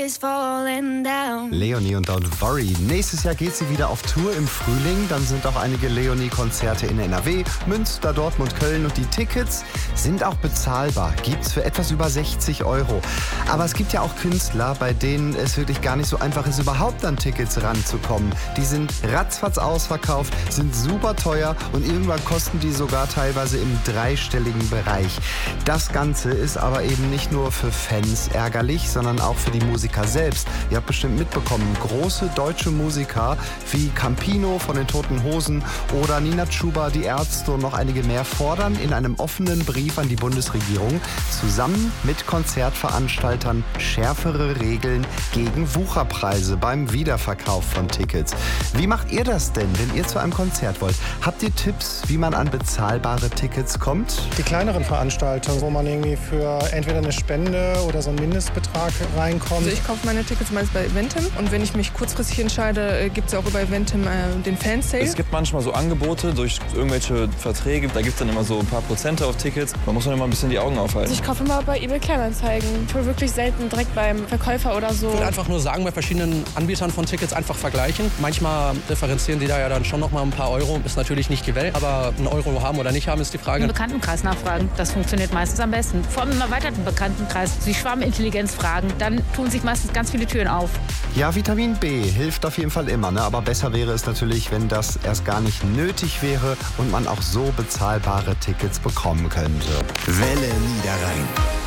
is falling down. Leonie und Don't Worry. Nächstes Jahr geht sie wieder auf Tour im Frühling. Dann sind auch einige Leonie-Konzerte in NRW, Münster, Dortmund, Köln. Und die Tickets sind auch bezahlbar. Gibt's für etwas über 60 €. Aber es gibt ja auch Künstler, bei denen es wirklich gar nicht so einfach ist, überhaupt an Tickets ranzukommen. Die sind ratzfatz ausverkauft, sind super teuer und irgendwann kosten die sogar teilweise im dreistelligen Bereich. Das Ganze ist aber eben nicht nur für Fans ärgerlich, sondern auch für die Musiker selbst. Ihr habt bestimmt mitbekommen, große deutsche Musiker wie Campino von den Toten Hosen oder Nina Chuba, die Ärzte und noch einige mehr fordern in einem offenen Brief an die Bundesregierung zusammen mit Konzertveranstaltern schärfere Regeln gegen Wucherpreise beim Wiederverkauf von Tickets. Wie macht ihr das denn, wenn ihr zu einem Konzert wollt? Habt ihr Tipps, wie man an bezahlbare Tickets kommt? Die kleineren Veranstaltungen, wo man irgendwie für entweder eine Spende oder so einen Mindestbetrag reinkommt. Also ich kaufe meine Tickets meist bei Eventim und wenn ich mich kurzfristig entscheide, gibt es auch über Eventim den Fansale. Es gibt manchmal so Angebote durch irgendwelche Verträge, da gibt es dann immer so ein paar Prozente auf Tickets. Man muss dann immer ein bisschen die Augen aufhalten. Also ich kaufe immer bei eBay Kleinanzeigen. Ich hole wirklich selten direkt beim Verkäufer oder so. Ich würde einfach nur sagen, bei verschiedenen Anbietern von Tickets einfach vergleichen. Manchmal differenzieren die da ja dann schon noch mal ein paar Euro. Ist natürlich nicht die Welt, aber einen Euro haben oder nicht haben ist die Frage. Im Bekanntenkreis nachfragen, das funktioniert meistens am besten. Vor allem im erweiterten Bekanntenkreis, die Schwarmintelligenz fragen, dann tun sich meistens ganz viele Türen auf. Ja, Vitamin B hilft auf jeden Fall immer, ne? Aber besser wäre es natürlich, wenn das erst gar nicht nötig wäre und man auch so bezahlbare Tickets bekommen könnte. Welle Niederrhein.